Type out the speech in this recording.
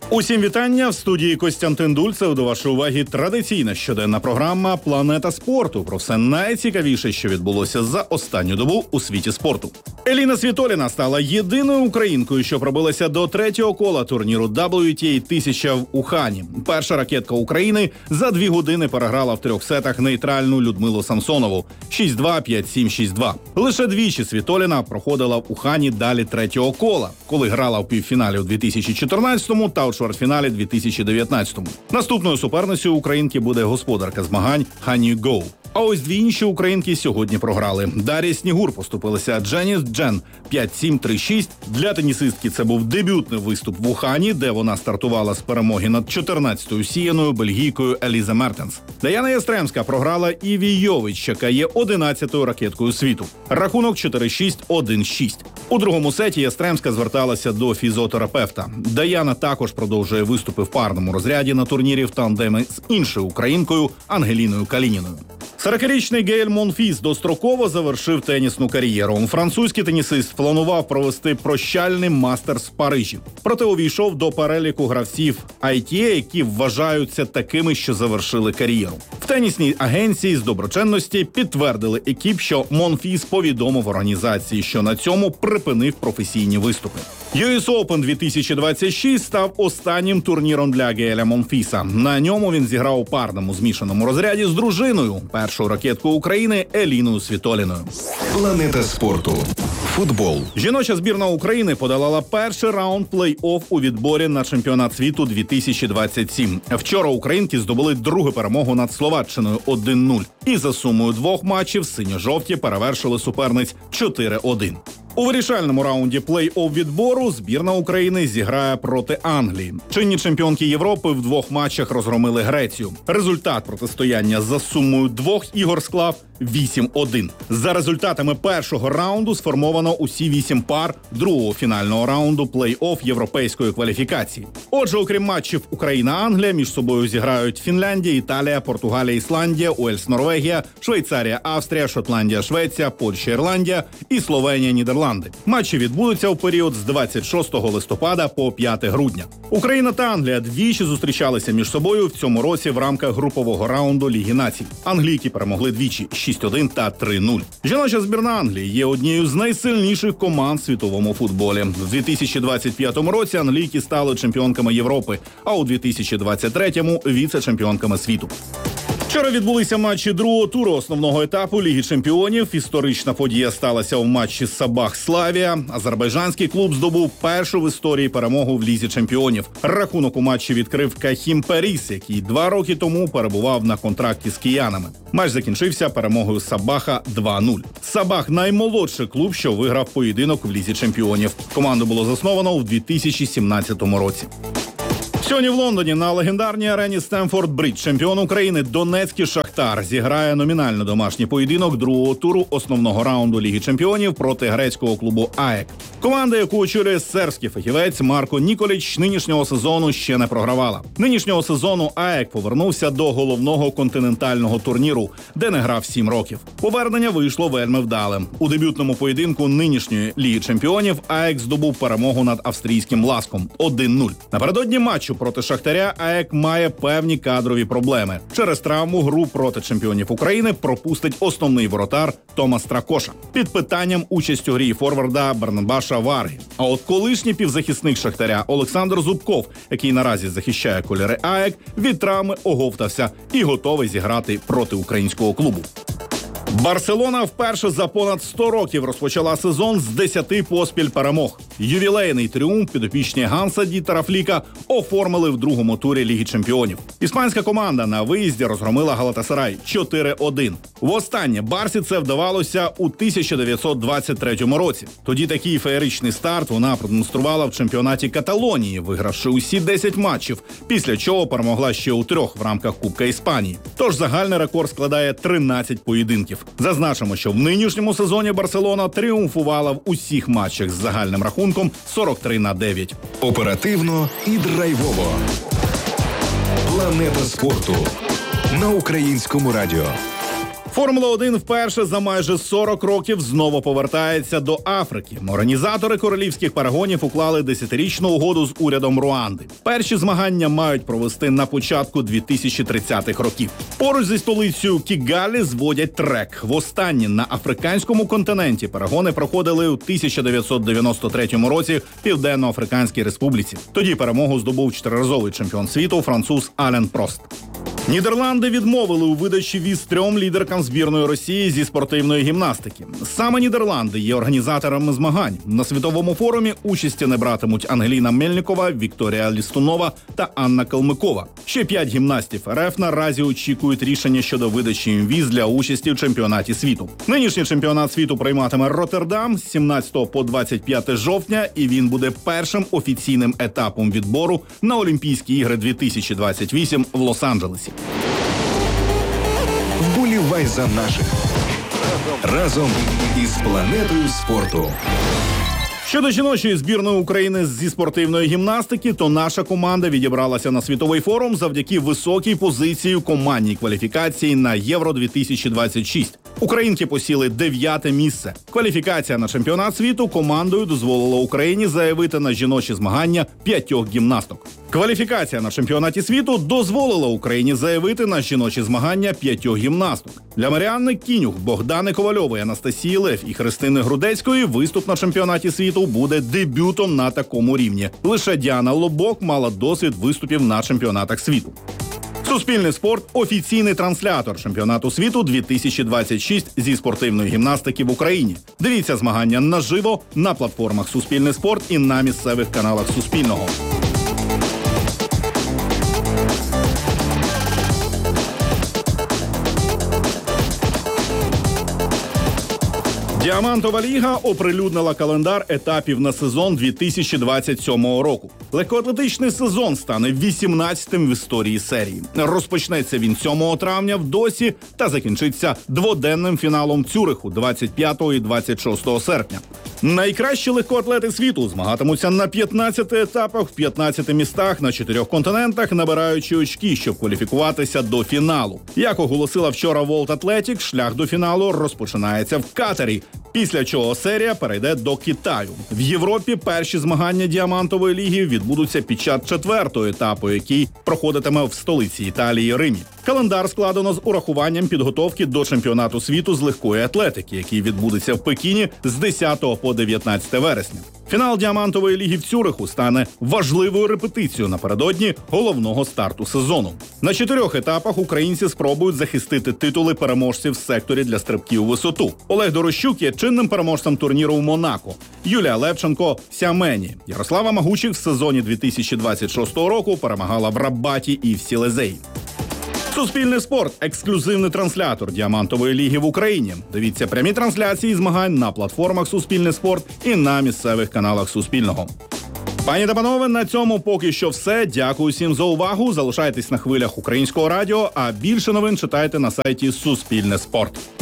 Усім вітання! В студії Костянтин Дульцев. До вашої уваги традиційна щоденна програма «Планета спорту» про все найцікавіше, що відбулося за останню добу у світі спорту. Еліна Світоліна стала єдиною українкою, що пробилася до третього кола турніру WTA 1000 в Ухані. Перша ракетка України за 2 години переграла в 3 сетах нейтральну Людмилу Самсонову 6-2, 5-7, 6-2. Лише двічі Світоліна проходила в Ухані далі третього кола, коли грала в півфіналі у 2014-му та у чвертьфіналі 2019-му. Наступною суперницею українки буде господарка змагань Хані Гоу. А ось дві інші українки сьогодні програли. Дар'я Снігур поступилася Дженіс Джен 5-7, 3-6. Для тенісистки це був дебютний виступ в Ухані, де вона стартувала з перемоги над 14-ю сіяною бельгійкою Елізе Мертенс. Даяна Ястремська програла Іві Йович, яка є 11-ю ракеткою світу. Рахунок 4-6, 1-6. У другому сеті Ястремська зверталася до фізіотерапевта. Даяна також продовжує виступи в парному розряді на турнірі в тандемі з іншою українкою Ангеліною Калініною. 40-річний Гаель Монфіс достроково завершив тенісну кар'єру. Французький тенісист планував провести прощальний мастерс в Парижі. Проте увійшов до переліку гравців ITA, які вважаються такими, що завершили кар'єру. В тенісній агенції з доброчинності підтвердили екіп, що Монфіс повідомив організації, що на цьому припинив професійні виступи. US Open 2026 став останнім турніром для Гаеля Монфіса. На ньому він зіграв у парному змішаному розряді з дружиною, першою ракеткою України Еліною Світоліною. Планета спорту. Футбол. Жіноча збірна України подолала перший раунд плей-офф у відборі на чемпіонат світу 2027. Вчора українки здобули другу перемогу над Словаччиною 1-0. І за сумою 2 матчів синьо-жовті перевершили суперниць 4-1. У вирішальному раунді плей-офф відбору збірна України зіграє проти Англії. Чинні чемпіонки Європи в 2 матчах розгромили Грецію. Результат протистояння за сумою 2 ігор склав 8-1. За результатами першого раунду сформовано усі 8 пар другого фінального раунду плей-офф європейської кваліфікації. Отже, окрім матчів Україна-Англія, між собою зіграють Фінляндія, Італія, Португалія, Ісландія, Уельс, Норвегія, Швейцарія, Австрія, Шотландія, Швеція, Польща, Ірландія і Словенія, Нідерланди. Матчі відбудуться у період з 26 листопада по 5 грудня. Україна та Англія двічі зустрічалися між собою в цьому році в рамках групового раунду Ліги націй. Англійки перемогли двічі 6-1 та 3-0. Жіноча збірна Англії є однією з найсильніших команд в світовому футболі. В 2025 році англійки стали чемпіонками Європи, а у 2023-му – віце-чемпіонками світу. Вчора відбулися матчі другого туру основного етапу Ліги чемпіонів. Історична подія сталася у матчі Сабах-Славія. Азербайджанський клуб здобув першу в історії перемогу в Лізі чемпіонів. Рахунок у матчі відкрив Кахім Періс, який 2 роки тому перебував на контракті з киянами. Матч закінчився перемогою Сабаха 2-0. Сабах – наймолодший клуб, що виграв поєдинок в Лізі чемпіонів. Команду було засновано у 2017 році. Сьогодні в Лондоні на легендарній арені Стемфорд-Бридж чемпіон України Донецький Шахтар зіграє номінально домашній поєдинок другого туру основного раунду Ліги чемпіонів проти грецького клубу АЕК. Команда, яку очолює сербський фахівець Марко Ніколіч, нинішнього сезону ще не програвала. Нинішнього сезону АЕК повернувся до головного континентального турніру, де не грав 7 років. Повернення вийшло вельми вдалим. У дебютному поєдинку нинішньої Ліги чемпіонів АЕК здобув перемогу над австрійським Ласком 1-0. Напередодні матчу проти Шахтаря АЕК має певні кадрові проблеми. Через травму гру проти чемпіонів України пропустить основний воротар Томас Тракоша. Під питанням участь у грі форварда Барнабаша Варги. А от колишній півзахисник Шахтаря Олександр Зубков, який наразі захищає кольори АЕК, від травми оговтався і готовий зіграти проти українського клубу. Барселона вперше за понад 100 років розпочала сезон з 10 поспіль перемог. Ювілейний тріумф підопічні Ганса Дітера Фліка оформили в другому турі Ліги чемпіонів. Іспанська команда на виїзді розгромила Галатасарай 4-1. Востаннє Барсі це вдавалося у 1923 році. Тоді такий феєричний старт вона продемонструвала в чемпіонаті Каталонії, вигравши усі 10 матчів, після чого перемогла ще у 3 в рамках Кубка Іспанії. Тож загальний рекорд складає 13 поєдинків. Зазначимо, що в нинішньому сезоні Барселона тріумфувала в усіх матчах з загальним рахунком 43-9. Оперативно і драйвово. Планета спорту на Українському радіо. Формула-1 вперше за майже 40 років знову повертається до Африки. Організатори королівських перегонів уклали 10-річну угоду з урядом Руанди. Перші змагання мають провести на початку 2030-х років. Поруч зі столицею Кігалі зводять трек. Востаннє на африканському континенті перегони проходили у 1993 році в Південно-Африканській Республіці. Тоді перемогу здобув 4-разовий чемпіон світу француз Ален Прост. Нідерланди відмовили у видачі віз 3 лідеркам збірної Росії зі спортивної гімнастики. Саме Нідерланди є організаторами змагань. На світовому форумі участі не братимуть Ангеліна Мельникова, Вікторія Лістунова та Анна Калмикова. Ще 5 гімнастів РФ наразі очікують рішення щодо видачі їм віз для участі в чемпіонаті світу. Нинішній чемпіонат світу прийматиме Роттердам з 17 по 25 жовтня, і він буде першим офіційним етапом відбору на Олімпійські ігри 2028 в Лос-Анджелесі. Вболівай за наших. Разом із планетою спорту. Щодо жіночої збірної України зі спортивної гімнастики, то наша команда відібралася на світовий форум завдяки високій позиції у командній кваліфікації на Євро-2026. Українки посіли 9-те місце. Кваліфікація на чемпіонат світу командою дозволила Україні заявити на жіночі змагання 5 гімнасток. Кваліфікація на чемпіонаті світу дозволила Україні заявити на жіночі змагання 5 гімнасток. Для Маріанни Кінюх, Богдани Ковальової, Анастасії Лев і Христини Грудецької виступ на чемпіонаті світу буде дебютом на такому рівні. Лише Діана Лобок мала досвід виступів на чемпіонатах світу. Суспільний спорт – офіційний транслятор чемпіонату світу 2026 зі спортивної гімнастики в Україні. Дивіться змагання наживо на платформах Суспільний спорт і на місцевих каналах Суспільного. Діамантова ліга оприлюднила календар етапів на сезон 2027 року. Легкоатлетичний сезон стане 18-тим в історії серії. Розпочнеться він 7 травня в Досі та закінчиться дводенним фіналом Цюриху 25 і 26 серпня. Найкращі легкоатлети світу змагатимуться на 15 етапах в 15 містах на 4 континентах, набираючи очки, щоб кваліфікуватися до фіналу. Як оголосила вчора World Athletics, шлях до фіналу розпочинається в Катарі, після чого серія перейде до Китаю. В Європі перші змагання Діамантової ліги відбудуться під час 4-го етапу, який проходитиме в столиці Італії – Римі. Календар складено з урахуванням підготовки до чемпіонату світу з легкої атлетики, який відбудеться в Пекіні з 10 по 19 вересня. Фінал Діамантової ліги в Цюриху стане важливою репетицією напередодні головного старту сезону. На 4 етапах українці спробують захистити титули переможців в секторі для стрибків у висоту. Олег Дорощук є чинним переможцем турніру в Монако. Юлія Левченко – в Сямені. Ярослава Магучих в сезоні 2026 року перемагала в Рабаті і в Сілезеї. Суспільний спорт – ексклюзивний транслятор Діамантової ліги в Україні. Дивіться прямі трансляції змагань на платформах Суспільний спорт і на місцевих каналах Суспільного. Пані та панове, на цьому поки що все. Дякую всім за увагу. Залишайтесь на хвилях Українського радіо, а більше новин читайте на сайті Суспільне спорт.